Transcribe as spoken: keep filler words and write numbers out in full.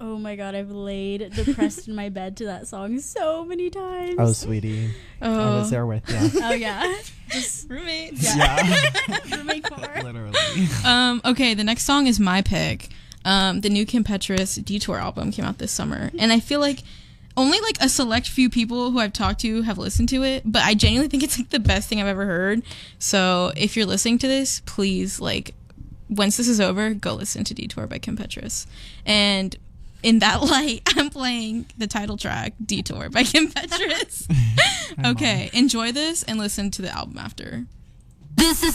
Oh my god, I've laid depressed in my bed to that song so many times. Oh, sweetie. Oh. I was there with you. Oh yeah. Just roommates. Yeah. roommate core. Literally. Um, okay, the next song is my pick. Um, the new Kim Petras Detour album came out this summer, and I feel like only like a select few people who I've talked to have listened to it, but I genuinely think it's like the best thing I've ever heard. So if you're listening to this, please, like, once this is over, go listen to Detour by Kim Petras. And in that light, I'm playing the title track, Detour by Kim Petras. Okay, enjoy this and listen to the album after. This is